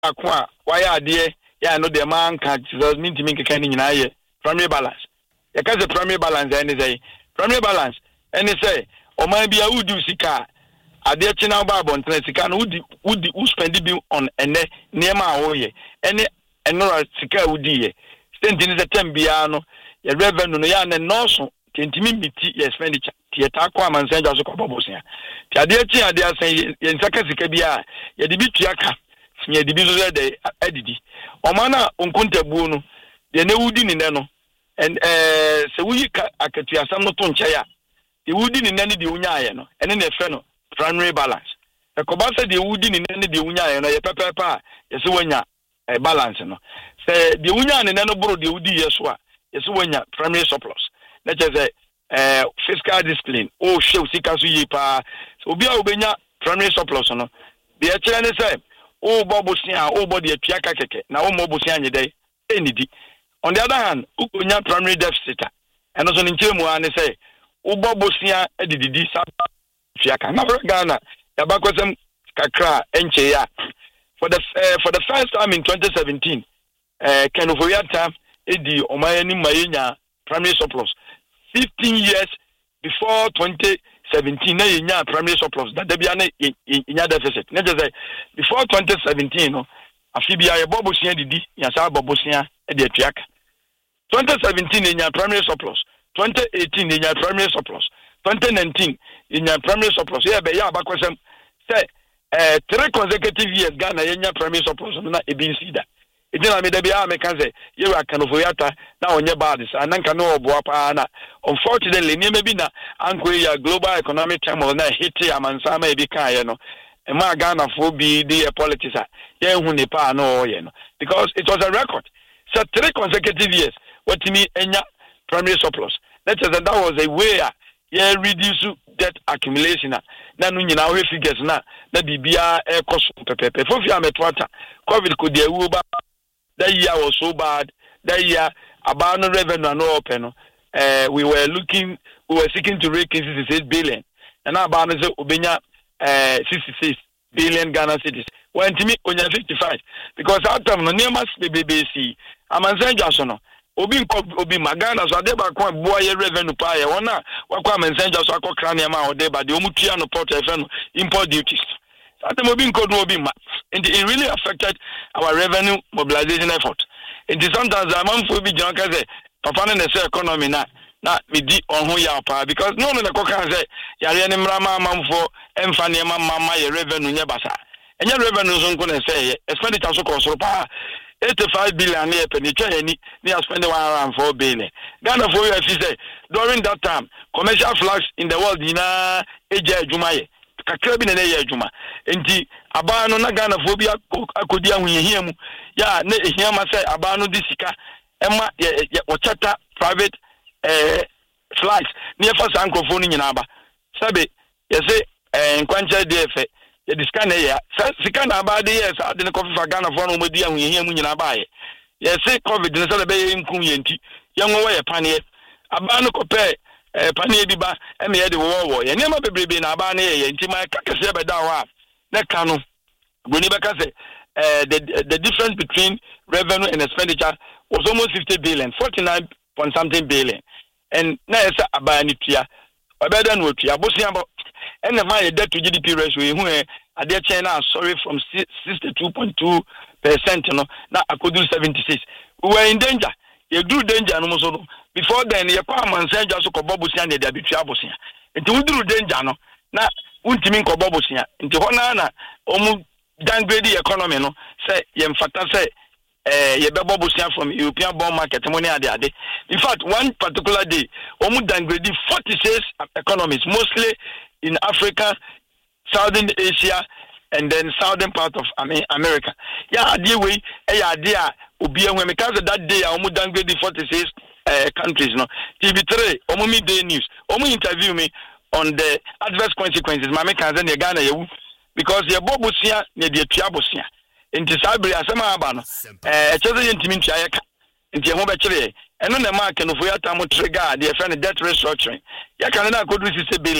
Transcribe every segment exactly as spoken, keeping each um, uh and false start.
akwa why ade ya no de man can mean to make kan nyina ye primary balance ya ka primary balance any say primary balance any say o man bia udu sika ade china ba bonten sika no udi udi u spend bi on ene niema awoye ene enora sika udi ye stent ni zetem bia no ya revenue no ya na no so tentimi miti ya expenditure tie ta kwa mansenja so kwa bosia ti ade chi ade asan ye nsaka sika bia ya de bitua ka ye de bi so de adidi o mana onkuntabuo no de na wudi ni ne no and eh se wuyi akatua sam no to nche ya de wudi ni ne ne de unya aye no ene na efe no primary balance e ko ba se de wudi ni ne ne de unya aye no ye pepepa ye se wanya e balance no se de unya ne ne no bro de wudi ye so a ye se wanya primary surplus na che say eh fiscal discipline o show sika so yi pa obi a obenya primary surplus no de e kire ne say o bobosia o body atua kakeke na o mobosia nyedai enidi. On the other hand, ukonya primary deficit and also nche mu an say o bobosia edididi sa fiaka na Ghana ya bakwesem kakra enche ya for the uh, for the first time in twenty seventeen eh uh, Kenofoyata edi omayani mayenya primary surplus fifteen years before twenty seventeen na yenya primary surplus that debia na yenya deficit na just say before twenty seventeen no afibia ye bobosia didi ya sa bobosia e de atuaka twenty seventeen yenya primary surplus twenty eighteen yenya primary surplus twenty nineteen yenya primary surplus ye be ya abakwesem say eh three consecutive years Ghana yenya primary surplus na e bin sida ejina me debia me kan say ye wa Kenofoyata na onye bad sa nanka no oboa pa na unfortunately niam bi na anko ya global economic turmoil na hit amansa ma e bi kan ye no e ma Ghana fo bi the politics ye hu ne pa no ye no because it was a record so three consecutive years what me enya primary surplus that is that was a way ye reduce debt accumulation na no nyina we figures na na bibia e koso pepepe fo fi ametwata covid could dey wu ba that year was so bad that year about no revenue no open uh we were looking we were seeking to raise sixty-six billion and now about say obenya uh sixty-six billion Ghana cedis when to me onya fifty-five because out of no near B B C amanzenja so no obi obi magana so ade ba kwa boa ye revenue pa ye wona wakwa amanzenja so akokra ne ma ode ba de omutua no port efe no import duties at obi nkodu obi ma and it really affected our revenue mobilization effort. And sometimes I'm on for be junk as a papa na say economy na na me di on ho ya pa because no no na koka say yare ne mrama amamfo emfa ne mama ye revenue nya basa enya revenue so nko na say expenditure so cost pa eighty-five billion ne penitwa yani ne spend one hundred four billion Ghana for you say during that time commercial flags in the world ina eje adwumaye kakra bi na na ye adwuma enti aba no na Ghana fo bi akodi ahuyehia mu ya na ehia ma say aba no di sika ema o chata private eh flights near for sankofo no nyina aba sabe ye say eh nkwanche de efe ye diska na ya sika na aba de yes ade ne kofi fa Ghana fo no modi ahuyehia mu nyina aba ye ye say covid ne say be ye nkun ye nti ye nwo ye pane aba no kope eh pane bi ba e me ye de wo wo ye nema bebrebe na aba na ye nti ma kakase be da wa na kanu goni be ka say uh, the the difference between revenue and expenditure was almost fifty billion, forty-nine point something billion. And now it's about Nitia, about than what you are bossing about. And the my debt to G D P ratio, who are there China, sorry, from sixty-two point two percent, you know, now I could do seventy-six. We were in danger. You do danger, no more. Before then, your palm and send just a Bobusian, they are between Abosia. And to do danger, no, now, won't mean Bobusia. Into Honana, almost downgrade the economy, no, say, Yem Fata say. Eh, ye be bobusia from European bond market money ade ade. In fact, one particular day, omu downgrade forty-six economies, mostly in Africa, Southern Asia, and then southern part of America. Yeah, ade we, eh ade a obi enwe because that day omu downgrade forty-six uh, countries no. T V three, omu midday news, omu interview me on the adverse consequences. Mama kan say ne Ghana yewu because ye bobusia ne de tuabosia. Inti sabri asema aba no eh echeze yentimi ntua ye ka nti ho be kire eno na ma Kenofoyata mo trigger the friend debt restructuring ya kan na akodu sixty billion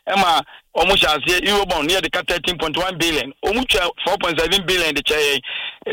Emma almost as Eurobond near the thirteen point one billion, almost four point seven billion the chair.